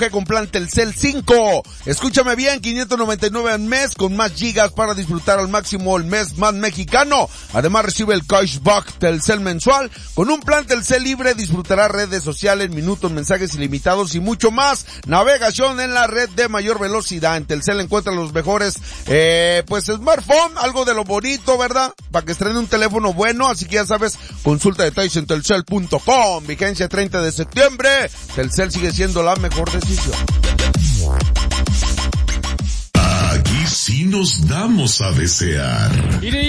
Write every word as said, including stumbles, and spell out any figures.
que con plan Telcel cinco. Escúchame bien, quinientos noventa y nueve al mes con más gigas para disfrutar al máximo el mes más mexicano. Además recibe el cashback Telcel mensual. Con un plan Telcel libre disfrutará redes sociales, minutos, mensajes ilimitados y mucho más. Navegación en la red de mayor velocidad. En Telcel encuentra los mejores, eh, pues smartphone, algo de lo bonito, ¿verdad? Para que estrene un teléfono bueno, así que ya sabes, consulta detalles en telcel punto com. Vigencia treinta de septiembre. Telcel sigue siendo la mejor decisión. Aquí sí nos damos a desear.